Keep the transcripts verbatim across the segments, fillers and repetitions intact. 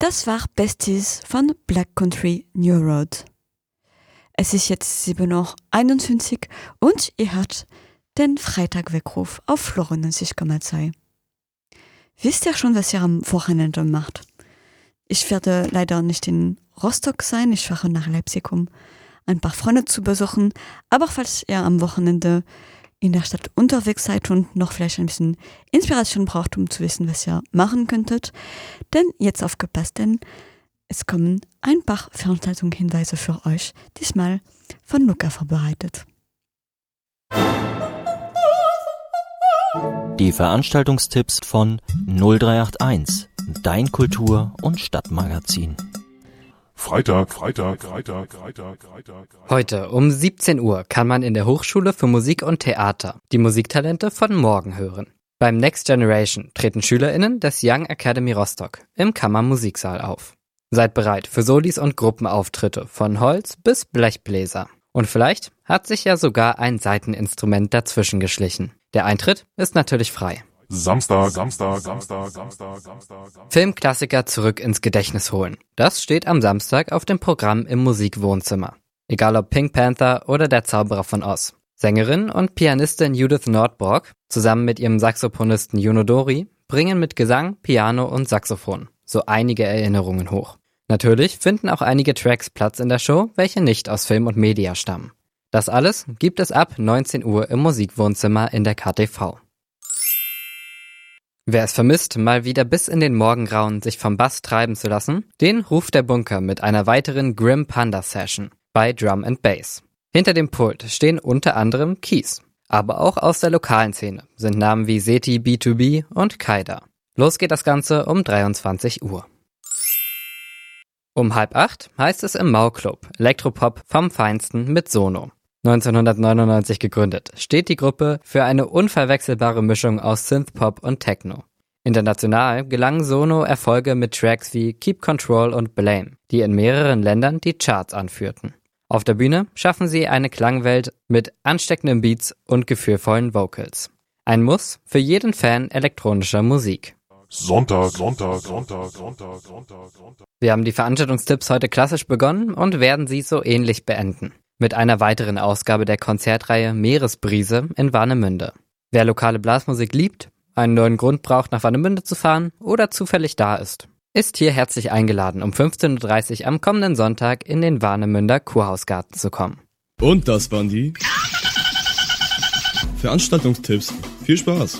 Das war Besties von Black Country New Road. Es ist jetzt sieben Uhr einundzwanzig und ihr hört den Freitagweckruf auf Florianzig Komma zwei. Wisst ihr schon, was ihr am Wochenende macht? Ich werde leider nicht in Rostock sein, ich fahre nach Leipzig, um ein paar Freunde zu besuchen. Aber falls ihr am Wochenende in der Stadt unterwegs seid und noch vielleicht ein bisschen Inspiration braucht, um zu wissen, was ihr machen könntet, denn jetzt aufgepasst, denn es kommen ein paar Veranstaltungshinweise für euch, diesmal von Luca vorbereitet. Die Veranstaltungstipps von null drei acht eins, dein Kultur- und Stadtmagazin. Freitag, Freitag, Freitag, Freitag, Freitag. Heute um siebzehn Uhr kann man in der Hochschule für Musik und Theater die Musiktalente von morgen hören. Beim Next Generation treten SchülerInnen des Young Academy Rostock im Kammermusiksaal auf. Seid bereit für Solis und Gruppenauftritte von Holz bis Blechbläser. Und vielleicht hat sich ja sogar ein Saiteninstrument dazwischen geschlichen. Der Eintritt ist natürlich frei. Samstag, Samstag, Samstag, Samstag, Samstag. Filmklassiker zurück ins Gedächtnis holen. Das steht am Samstag auf dem Programm im Musikwohnzimmer. Egal ob Pink Panther oder Der Zauberer von Oz. Sängerin und Pianistin Judith Nordborg zusammen mit ihrem Saxophonisten Juno Dori bringen mit Gesang, Piano und Saxophon so einige Erinnerungen hoch. Natürlich finden auch einige Tracks Platz in der Show, welche nicht aus Film und Media stammen. Das alles gibt es ab neunzehn Uhr im Musikwohnzimmer in der K T V. Wer es vermisst, mal wieder bis in den Morgengrauen sich vom Bass treiben zu lassen, den ruft der Bunker mit einer weiteren Grim Panda Session bei Drum and Bass. Hinter dem Pult stehen unter anderem Keys. Aber auch aus der lokalen Szene sind Namen wie Seti B zwei B und Kaida. Los geht das Ganze um dreiundzwanzig Uhr. Um halb acht heißt es im Mau-Club Elektropop vom Feinsten mit Sono. neunzehnhundertneunundneunzig gegründet, steht die Gruppe für eine unverwechselbare Mischung aus Synthpop und Techno. International gelangen Sono Erfolge mit Tracks wie Keep Control und Blame, die in mehreren Ländern die Charts anführten. Auf der Bühne schaffen sie eine Klangwelt mit ansteckenden Beats und gefühlvollen Vocals. Ein Muss für jeden Fan elektronischer Musik. Sonntag, Sonntag, Sonntag, Sonntag, Sonntag, Sonntag. Wir haben die Veranstaltungstipps heute klassisch begonnen und werden sie so ähnlich beenden. Mit einer weiteren Ausgabe der Konzertreihe Meeresbrise in Warnemünde. Wer lokale Blasmusik liebt, einen neuen Grund braucht, nach Warnemünde zu fahren oder zufällig da ist, ist hier herzlich eingeladen, um fünfzehn Uhr dreißig am kommenden Sonntag in den Warnemünder Kurhausgarten zu kommen. Und das waren die Veranstaltungstipps. Viel Spaß!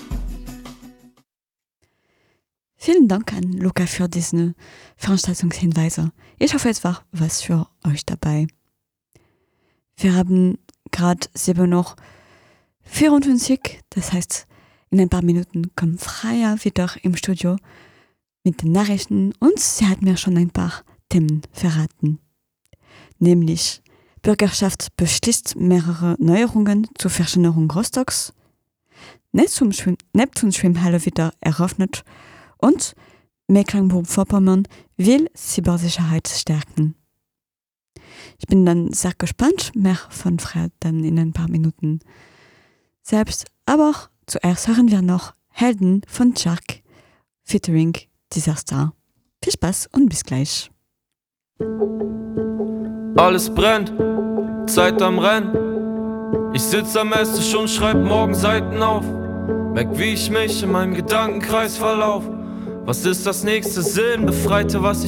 Vielen Dank an Luca für diese Veranstaltungshinweise. Ich hoffe, es war was für euch dabei. Wir haben gerade sieben Uhr vierundfünfzig, das heißt, in ein paar Minuten kommt Freya wieder im Studio mit den Nachrichten und sie hat mir schon ein paar Themen verraten. Nämlich, Bürgerschaft beschließt mehrere Neuerungen zur Verschönerung Rostocks, Neptun-Schwimmhalle wieder eröffnet und Mecklenburg-Vorpommern will Cybersicherheit stärken. Ich bin dann sehr gespannt, mehr von Fred dann in ein paar Minuten selbst. Aber zuerst hören wir noch Helden von Shark featuring Disaster. Viel Spaß und bis gleich. Alles brennt, Zeit am Rennen. Ich sitz am Esstisch und schreib morgen Seiten auf. Merk, wie ich mich in meinem Gedankenkreis verlauf. Was ist das nächste Sinnbefreite, was ich